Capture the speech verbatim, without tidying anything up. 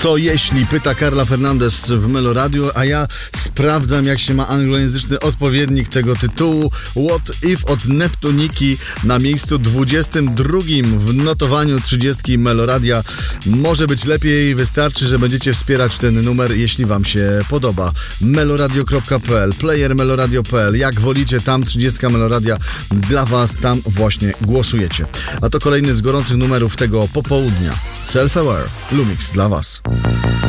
Co jeśli? Pyta Carla Fernandez w Meloradiu, a ja sprawdzam, jak się ma anglojęzyczny odpowiednik tego tytułu. What If od Neptuniki na miejscu dwudziestym drugim w notowaniu trzydziestki Meloradia. Może być lepiej, wystarczy, że będziecie wspierać ten numer, jeśli wam się podoba. meloradio kropka p l, player meloradio kropka p l, jak wolicie, tam trzydziestka Meloradia dla was, tam właśnie głosujecie. A to kolejny z gorących numerów tego popołudnia. Self-Aware, Lumix dla was.